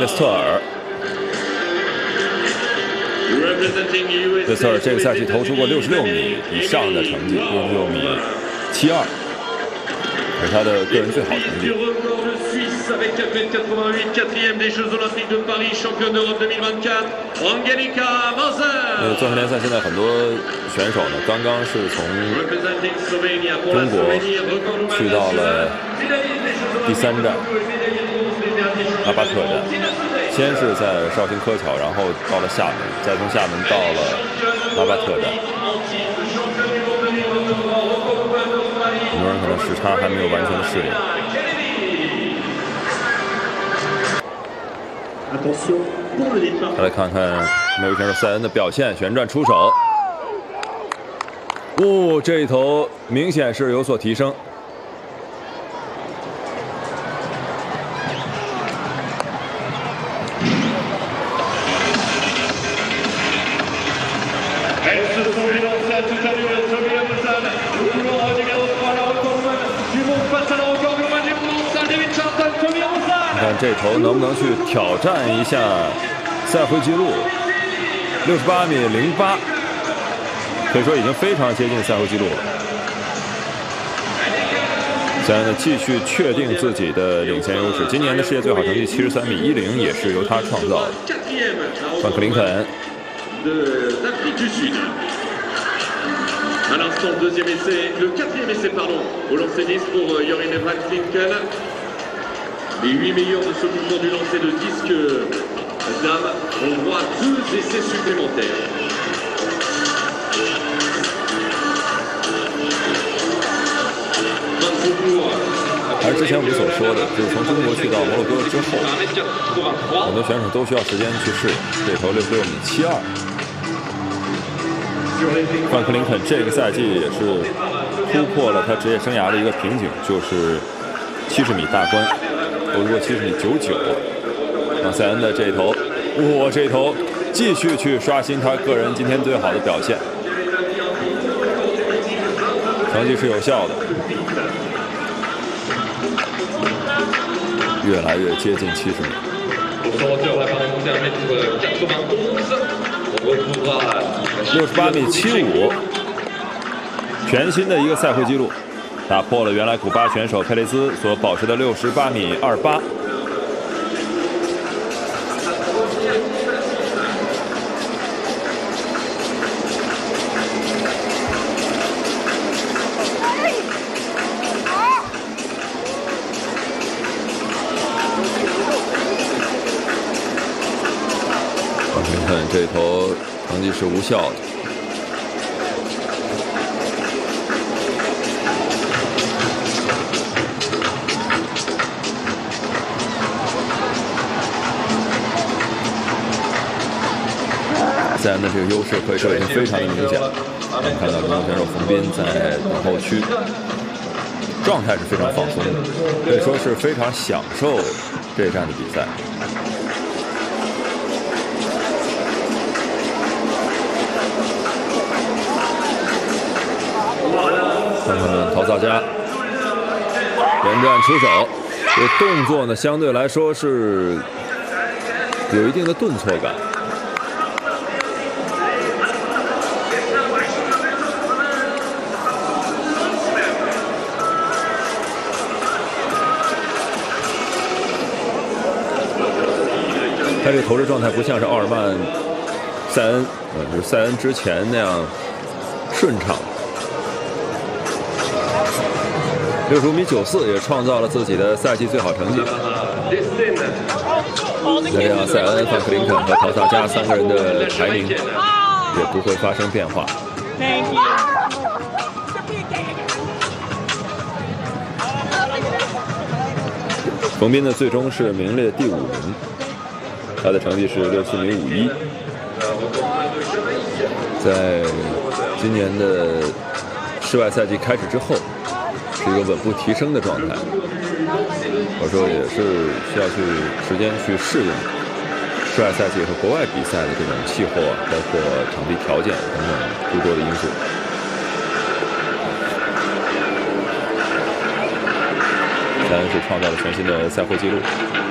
列斯特尔。列斯特尔这个赛季投出过66米以上的成绩，66米72，是他的个人最好成绩。 Avec 4,88, 4e des Jeux Olympiques de Paris, championne d'Europe 2024, Angelika Manzar。 钻石联赛现在很多选手呢，刚刚是从中国去到了第3站阿巴特站，先是在绍兴柯桥，然后到了厦门，再从厦门到了阿巴特站。很多人可能时差还没有完全的适应。再来看看美国选手塞恩的表现，旋转出手，这一头明显是有所提升。看这头能不能去挑战一下赛会纪录，68米08，可以说已经非常接近赛会纪录了。塞恩呢继续确定自己的领先优势，今年的世界最好成绩73米10也是由他创造的。范克林肯。 À l'instant, deuxième essai, le 4e essai, pardon, au lancer 10 pour Jorine Van Klinken. Les 8 meilleurs de ce mouvement du lancer de disque dames ont droit à 2 essais supplémentaires. 还是之前我们所说的，就是从中国去到摩洛哥之后，很多选手都需要时间去适应。这头66米72。范克林肯这个赛季也是突破了他职业生涯的一个瓶颈，就是70米大关，投出过70米99。那塞恩的这一头，这一头继续去刷新他个人今天最好的表现，成绩是有效的，越来越接近70米。68米75，全新的一个赛会纪录，打破了原来古巴选手佩雷兹所保持的68米28。这头成绩是无效的。塞恩的这个优势可以说已经非常的明显了。我们看到中国选手冯彬在等候区，状态是非常放松的，可以说是非常享受这一站的比赛。看看陶萨加连转出手，这动作呢相对来说是有一定的顿挫感。他这个投掷状态不像是奥尔曼、塞恩，就是塞恩之前那样顺畅。65米94也创造了自己的赛季最好成绩。那这样，塞恩、范克林肯和陶萨加3个人的排名也不会发生变化。冯彬呢，最终是名列第5名，他的成绩是67米51。在今年的室外赛季开始之后，是一个稳步提升的状态。我说也是需要去时间去适应室外赛季和国外比赛的这种气候啊，包括场地条件等等诸多的因素。塞恩是创造了全新的赛会纪录。